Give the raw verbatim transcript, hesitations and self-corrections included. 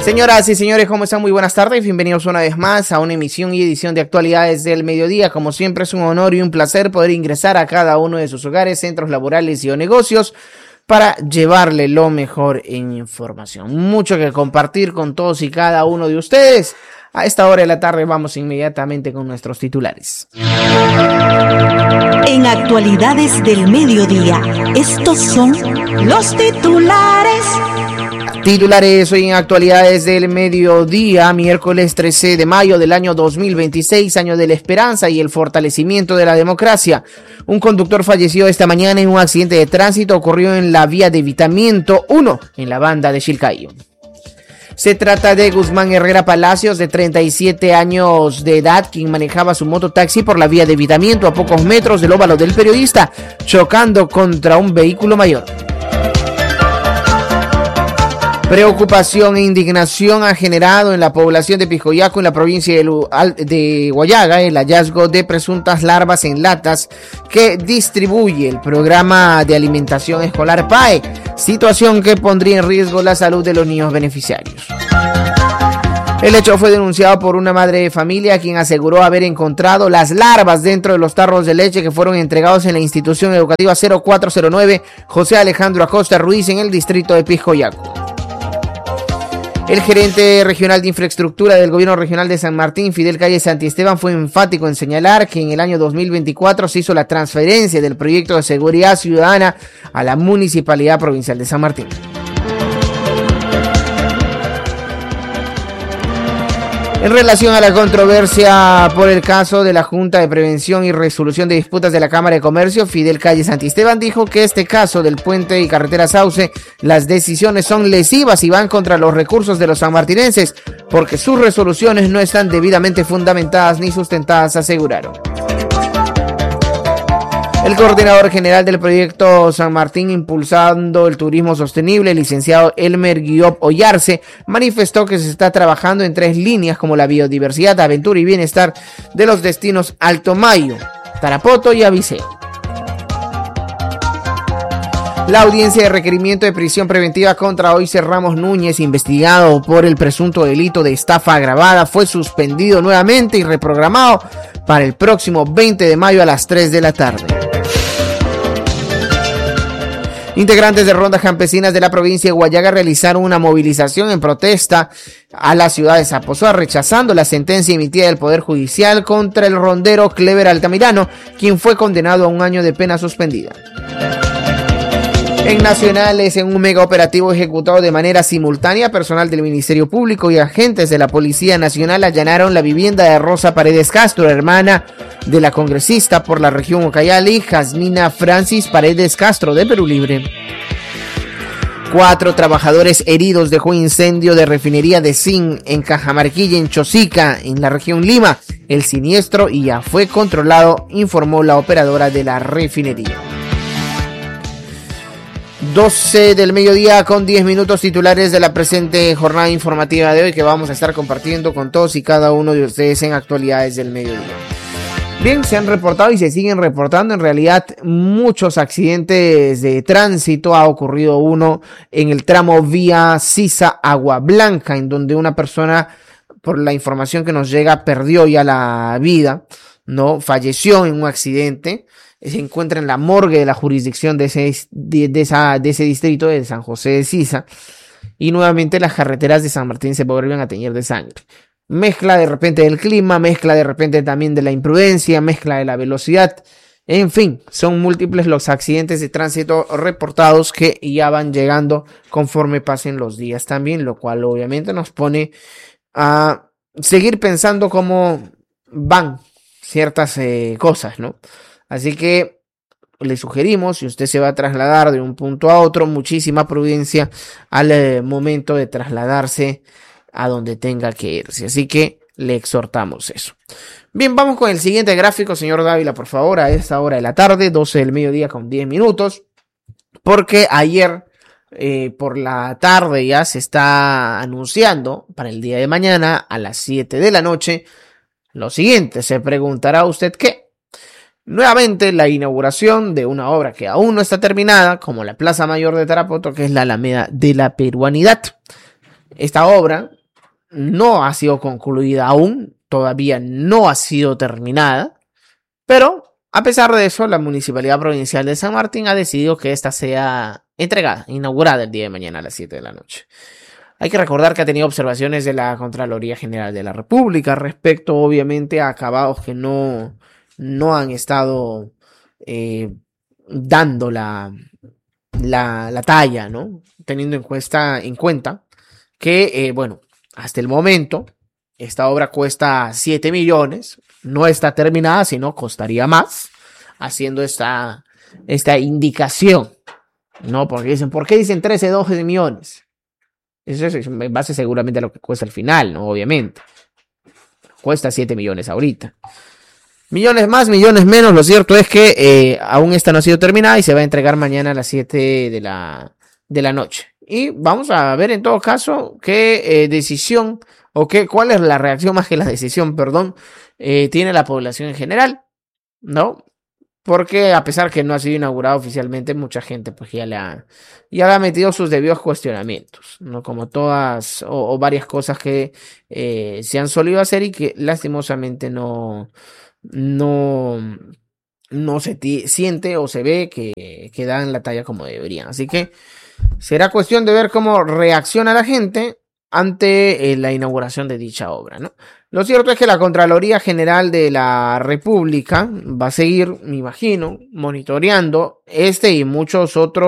Señoras y señores, ¿cómo están? Muy buenas tardes. Bienvenidos una vez más a una emisión y edición de Actualidades del Mediodía. Como siempre, es un honor y un placer poder ingresar a cada uno de sus hogares, centros laborales y o negocios para llevarle lo mejor en información. Mucho que compartir con todos y cada uno de ustedes. A esta hora de la tarde vamos inmediatamente con nuestros titulares. En Actualidades del Mediodía, estos son los titulares. Titulares hoy en Actualidades del Mediodía, miércoles trece de mayo del año dos mil veintiséis, año de la esperanza y el fortalecimiento de la democracia. Un conductor falleció esta mañana en un accidente de tránsito ocurrió en la vía de Evitamiento uno, en la banda de Chilcayo. Se trata de Guzmán Herrera Palacios, de treinta y siete años de edad, quien manejaba su mototaxi por la vía de Evitamiento a pocos metros del óvalo del Periodista, chocando contra un vehículo mayor. Preocupación e indignación ha generado en la población de Piscoyaco, en la provincia de, de Guayaga, el hallazgo de presuntas larvas en latas que distribuye el programa de alimentación escolar P A E, situación que pondría en riesgo la salud de los niños beneficiarios. El hecho fue denunciado por una madre de familia, quien aseguró haber encontrado las larvas dentro de los tarros de leche que fueron entregados en la institución educativa cero cuatro cero nueve José Alejandro Acosta Ruiz en el distrito de Piscoyaco. El gerente regional de infraestructura del gobierno regional de San Martín, Fidel Calle Santiesteban, fue enfático en señalar que en el año dos mil veinticuatro se hizo la transferencia del proyecto de seguridad ciudadana a la Municipalidad Provincial de San Martín. En relación a la controversia por el caso de la Junta de Prevención y Resolución de Disputas de la Cámara de Comercio, Fidel Calle Santiesteban dijo que este caso del puente y carretera Sauce, las decisiones son lesivas y van contra los recursos de los sanmartinenses, porque sus resoluciones no están debidamente fundamentadas ni sustentadas, aseguraron. El coordinador general del proyecto San Martín Impulsando el Turismo Sostenible, el licenciado Elmer Guiop Ollarse, manifestó que se está trabajando en tres líneas como la biodiversidad, aventura y bienestar de los destinos Alto Mayo, Tarapoto y Abiseo. La audiencia de requerimiento de prisión preventiva contra Oiser Ramos Núñez, investigado por el presunto delito de estafa agravada, fue suspendido nuevamente y reprogramado para el próximo veinte de mayo a las tres de la tarde. Integrantes de rondas campesinas de la provincia de Guayaga realizaron una movilización en protesta a la ciudad de Zaposoa, rechazando la sentencia emitida del Poder Judicial contra el rondero Clever Altamirano, quien fue condenado a un año de pena suspendida. En nacionales, en un mega operativo ejecutado de manera simultánea, personal del Ministerio Público y agentes de la Policía Nacional allanaron la vivienda de Rosa Paredes Castro, hermana de la congresista por la región Ucayali, Jasmina Francis Paredes Castro, de Perú Libre. Cuatro trabajadores heridos dejó incendio de refinería de zinc en Cajamarquilla, en Chosica, en la región Lima. El siniestro ya fue controlado, informó la operadora de la refinería. doce del mediodía con diez minutos, titulares de la presente jornada informativa de hoy que vamos a estar compartiendo con todos y cada uno de ustedes en Actualidades del Mediodía. Bien, se han reportado y se siguen reportando en realidad muchos accidentes de tránsito. Ha ocurrido uno en el tramo vía Sisa Agua Blanca, en donde una persona, por la información que nos llega, perdió ya la vida, ¿no? Falleció en un accidente. Se encuentra en la morgue de la jurisdicción de ese, de, de esa, de ese distrito de San José de Sisa. Y nuevamente las carreteras de San Martín se vuelven a teñir de sangre. Mezcla de repente del clima, mezcla de repente también de la imprudencia, mezcla de la velocidad. En fin, son múltiples los accidentes de tránsito reportados que ya van llegando conforme pasen los días también, lo cual obviamente nos pone a seguir pensando cómo van ciertas eh, cosas, ¿no? Así que le sugerimos, si usted se va a trasladar de un punto a otro, muchísima prudencia al eh, momento de trasladarse a donde tenga que irse. Así que le exhortamos eso. Bien, vamos con el siguiente gráfico, señor Dávila, por favor, a esta hora de la tarde, doce del mediodía con diez minutos, porque ayer eh, por la tarde ya se está anunciando para el día de mañana a las siete de la noche lo siguiente. Se preguntará usted qué. Nuevamente la inauguración de una obra que aún no está terminada, como la Plaza Mayor de Tarapoto, que es la Alameda de la Peruanidad. Esta obra no ha sido concluida aún, todavía no ha sido terminada, pero a pesar de eso, la Municipalidad Provincial de San Martín ha decidido que esta sea entregada, inaugurada el día de mañana a las siete de la noche. Hay que recordar que ha tenido observaciones de la Contraloría General de la República respecto, obviamente, a acabados que no, no han estado eh, dando la, la, la talla, ¿no? Teniendo en cuenta, en cuenta que, eh, bueno, hasta el momento, esta obra cuesta siete millones, no está terminada, sino costaría más, haciendo esta, esta indicación, ¿no? Porque dicen, ¿por qué dicen trece, doce millones? Eso es en base seguramente a lo que cuesta al final, ¿no? Obviamente. Cuesta siete millones ahorita. Millones más, millones menos. Lo cierto es que eh, aún esta no ha sido terminada y se va a entregar mañana a las siete de la, de la noche. Y vamos a ver en todo caso qué eh, decisión o qué, cuál es la reacción más que la decisión, perdón, eh, tiene la población en general, ¿no? Porque a pesar que no ha sido inaugurado oficialmente, mucha gente pues ya le ha, ya le ha metido sus debidos cuestionamientos, ¿no? Como todas o, o varias cosas que eh, se han solido hacer y que lastimosamente no, no, no se siente o se ve que, que dan la talla como deberían. Así que será cuestión de ver cómo reacciona la gente ante eh, la inauguración de dicha obra, ¿no? Lo cierto es que la Contraloría General de la República va a seguir, me imagino, monitoreando este y muchos otros